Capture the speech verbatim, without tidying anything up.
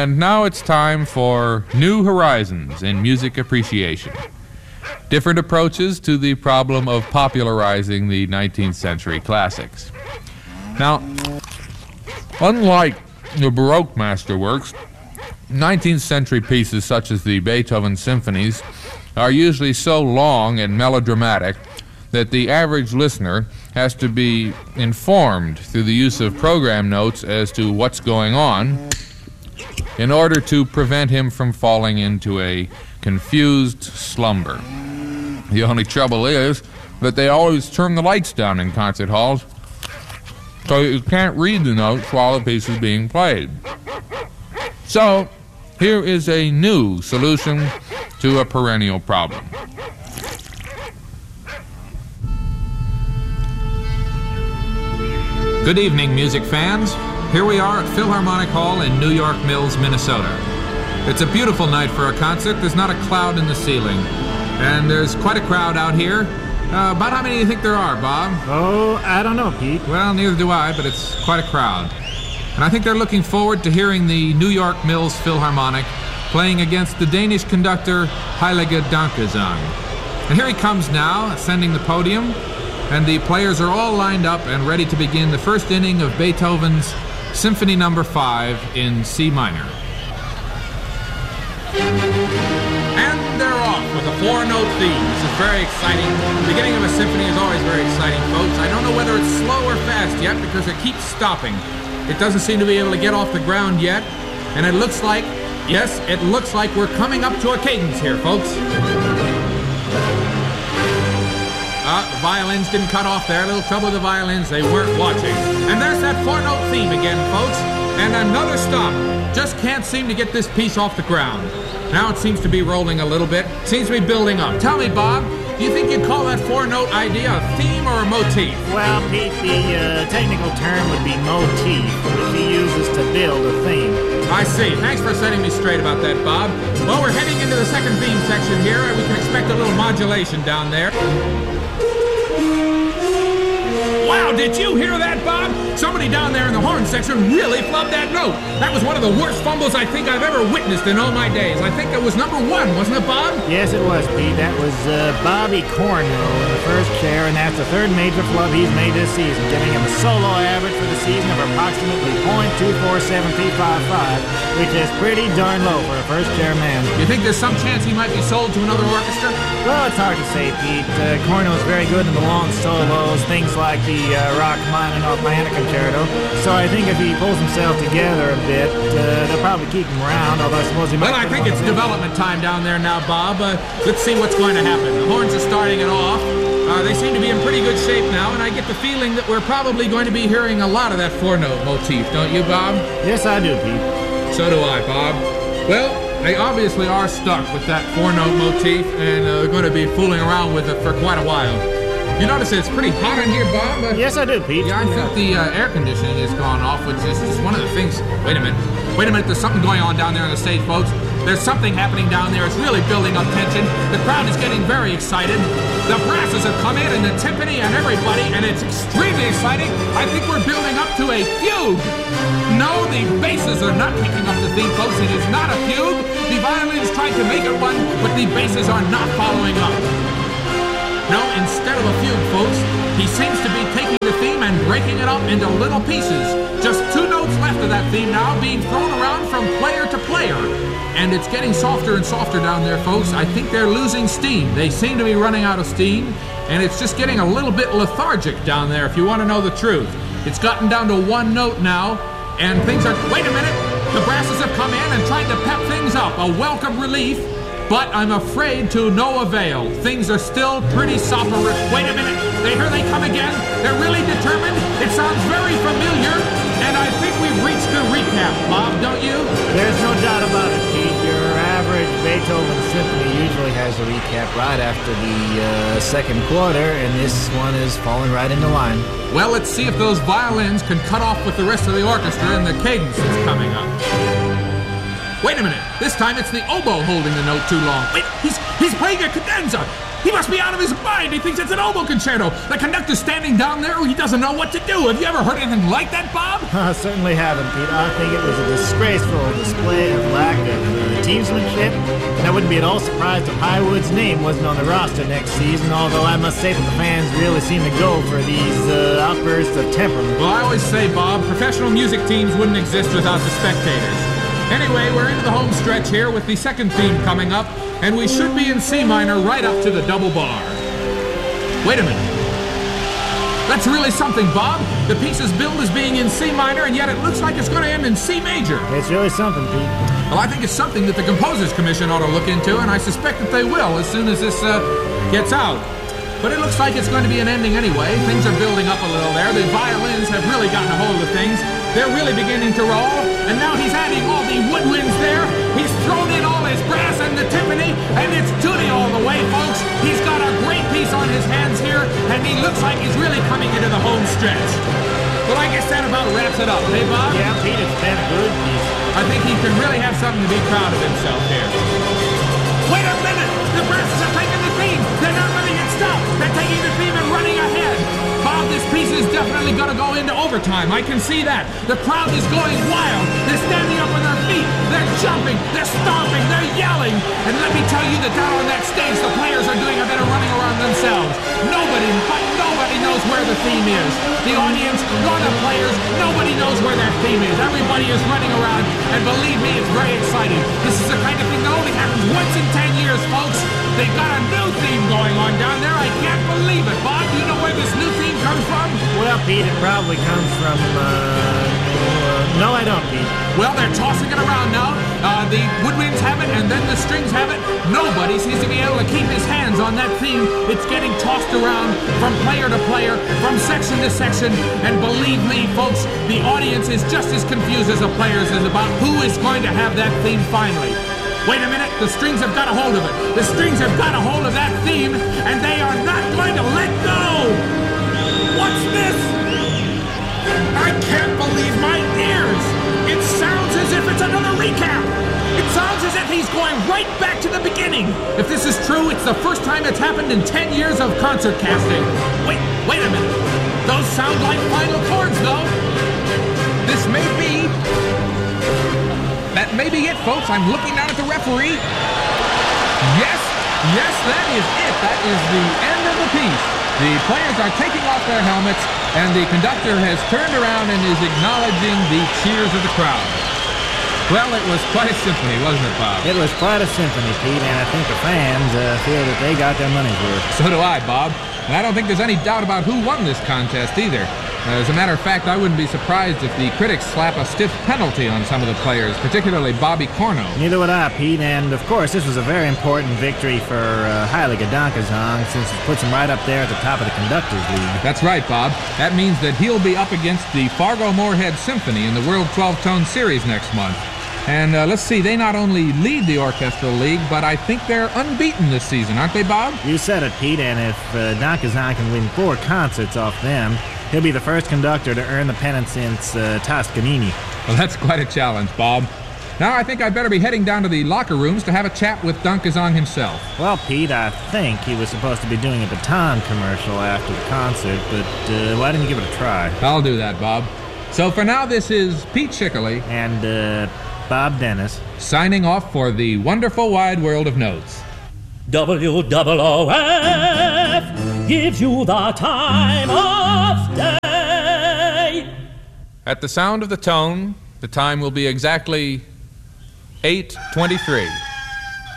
And now it's time for New Horizons in Music Appreciation. Different approaches to the problem of popularizing the nineteenth century classics. Now, unlike the Baroque masterworks, nineteenth century pieces such as the Beethoven symphonies are usually so long and melodramatic that the average listener has to be informed through the use of program notes as to what's going on in order to prevent him from falling into a confused slumber. The only trouble is that they always turn the lights down in concert halls, so you can't read the notes while the piece is being played. So, here is a new solution to a perennial problem. Good evening, music fans. Here we are at Philharmonic Hall in New York Mills, Minnesota. It's a beautiful night for a concert. There's not a cloud in the ceiling. And there's quite a crowd out here. Uh, about how many do you think there are, Bob? Oh, I don't know, Pete. Well, neither do I, but it's quite a crowd. And I think they're looking forward to hearing the New York Mills Philharmonic playing against the Danish conductor Heilige Dankgesang. And here he comes now, ascending the podium. And the players are all lined up and ready to begin the first inning of Beethoven's Symphony Number five in C minor. And they're off with a four-note theme. This is very exciting. The beginning of a symphony is always very exciting, folks. I don't know whether it's slow or fast yet because it keeps stopping. It doesn't seem to be able to get off the ground yet. And it looks like, yes, it looks like we're coming up to a cadence here, folks. Uh, the violins didn't cut off there. A little trouble with the violins. They weren't watching. And there's that four-note theme again, folks. And another stop. Just can't seem to get this piece off the ground. Now it seems to be rolling a little bit. Seems to be building up. Tell me, Bob, do you think you'd call that four-note idea a theme or a motif? Well, Pete, the uh, technical term would be motif, which he uses to build a theme. I see. Thanks for setting me straight about that, Bob. Well, we're heading into the second theme section here, and we can expect a little modulation down there. Wow, did you hear that, Bob? Somebody down there in the horn section really flubbed that note. That was one of the worst fumbles I think I've ever witnessed in all my days. I think that was number one, wasn't it, Bob? Yes, it was, Pete. That was uh, Bobby Cornwell in the first chair, and that's the third major flub he's made this season, giving him a solo average for the season of approximately point two four seven feet five five, which is pretty darn low for a first chair man. You think there's some chance he might be sold to another orchestra? Well, it's hard to say, Pete. Uh, Cornwell's very good in the long solos, things like the uh, Rachmaninoff-Mahana Concerto. So I think if he pulls himself together a bit, uh, they'll probably keep him around, although I suppose he might... Well, I think it's development time down there now, Bob. Uh, let's see what's going to happen. The horns are starting it off. Uh, they seem to be in pretty good shape now, and I get the feeling that we're probably going to be hearing a lot of that four-note motif, don't you, Bob? Yes, I do, Pete. So do I, Bob. Well, they obviously are stuck with that four-note motif, and uh, they're going to be fooling around with it for quite a while. You notice it's pretty hot in here, Bob? Uh, yes, I do, Pete. Yeah, I think the uh, air conditioning is gone off, which is just one of the things... Wait a minute. Wait a minute. There's something going on down there on the stage, folks. There's something happening down there. It's really building up tension. The crowd is getting very excited. The brasses have come in, and the timpani, and everybody, and it's extremely exciting. I think we're building up to a fugue. No, the basses are not picking up the theme, folks. It is not a fugue. The violins tried to make it one, but the basses are not following up. No, instead of a fugue, folks, he seems to be taking the theme and breaking it up into little pieces. Just two notes left of that theme now being thrown around from player to player. And it's getting softer and softer down there, folks. I think they're losing steam. They seem to be running out of steam, and it's just getting a little bit lethargic down there, if you want to know the truth. It's gotten down to one note now, and things are... Wait a minute! The brasses have come in and tried to pep things up. A welcome relief. But I'm afraid to no avail. Things are still pretty soporific. Wait a minute. They hear they come again. They're really determined. It sounds very familiar. And I think we've reached the recap, Bob, don't you? There's no doubt about it, Pete. Your average Beethoven symphony usually has a recap right after the uh, second quarter, and this one is falling right into line. Well, let's see if those violins can cut off with the rest of the orchestra and the cadence is coming up. Wait a minute. This time it's the oboe holding the note too long. Wait, he's he's playing a cadenza. He must be out of his mind. He thinks it's an oboe concerto. The conductor's standing down there. He doesn't know what to do. Have you ever heard anything like that, Bob? I certainly haven't, Pete. I think it was a disgraceful display of lack of uh, teamsmanship. And I wouldn't be at all surprised if Highwood's name wasn't on the roster next season, although I must say that the fans really seem to go for these uh, outbursts of temperament. Well, I always say, Bob, professional music teams wouldn't exist without the spectators. Anyway, we're into the home stretch here with the second theme coming up, and we should be in C minor right up to the double bar. Wait a minute. That's really something, Bob. The piece is billed as being in C minor, and yet it looks like it's going to end in C major. It's really something, Pete. Well, I think it's something that the Composers Commission ought to look into, and I suspect that they will as soon as this uh, gets out. But it looks like it's going to be an ending anyway. Things are building up a little there. The violins have really gotten a hold of things. They're really beginning to roll. And now he's adding all the woodwinds there. He's thrown in all his brass and the timpani, and it's tutti all the way, folks. He's got a great piece on his hands here, and he looks like he's really coming into the home stretch. Well, I guess that about wraps it up, hey, Bob? Yeah, Pete, it's been a good piece. I think he can really have something to be proud of himself here. Wait a minute! The brasses are taking the theme! They're not letting it stop! They're taking the theme and running ahead! Bob, this piece is definitely going to go into overtime. I can see that. The crowd is going wild. They're standing up on their feet. They're jumping. They're stomping. They're yelling. And let me tell you that down on that stage, the players are doing a bit of running around themselves. Nobody, but nobody knows where the theme is. The audience, nor the players, nobody knows where their theme is. Everybody is running around, and believe me, it's very exciting. This is the kind of thing that only happens once in ten years, folks. They've got a new theme going on down there. I can't believe it. Bob, do you know where this new theme comes from? Well, Pete, it probably comes from, uh... uh no, I don't, Pete. Well, they're tossing it around now. Uh, the woodwinds have it, and then the strings have it. Nobody seems to be able to keep his hands on that theme. It's getting tossed around from player to player, from section to section, and believe me, folks, the audience is just as confused as the players is about who is going to have that theme finally. Wait a minute, the strings have got a hold of it. The strings have got a hold of that theme, and they are not going to let go. What's this? I can't believe my ears. It sounds as if it's another recap. It sounds as if he's going right back to the beginning. If this is true, it's the first time it's happened in ten years of concert casting. Wait, wait a minute. Those sound like final chords, though. This may be... That may be it, folks. I'm looking down at the referee. Yes, yes, that is it. That is the end of the piece. The players are taking off their helmets, and the conductor has turned around and is acknowledging the cheers of the crowd. Well, it was quite a symphony, wasn't it, Bob? It was quite a symphony, Pete, and I think the fans uh, feel that they got their money's worth. So do I, Bob. And I don't think there's any doubt about who won this contest either. As a matter of fact, I wouldn't be surprised if the critics slap a stiff penalty on some of the players, particularly Bobby Corno. Neither would I, Pete, and of course this was a very important victory for uh, Haile Gadankazong, since it puts him right up there at the top of the Conductors League. That's right, Bob. That means that he'll be up against the Fargo-Moorhead Symphony in the World twelve-Tone Series next month. And uh, let's see, they not only lead the Orchestral League, but I think they're unbeaten this season, aren't they, Bob? You said it, Pete, and if uh, Dankazong can win four concerts off them, he'll be the first conductor to earn the pennant since uh, Toscanini. Well, that's quite a challenge, Bob. Now I think I'd better be heading down to the locker rooms to have a chat with Dankazong himself. Well, Pete, I think he was supposed to be doing a baton commercial after the concert, but uh, why didn't you give it a try? I'll do that, Bob. So for now, this is Pete Schickerly and uh, Bob Dennis signing off for the wonderful wide world of notes. W O O F gives you the time of day. At the sound of the tone, the time will be exactly eight twenty-three.